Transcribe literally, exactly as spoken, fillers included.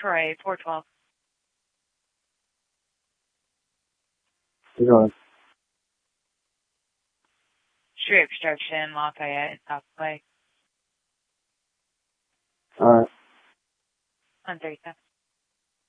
Troy, four twelve. Keep going. Street obstruction, Lafayette, and South Way. All right. On thirty-seven.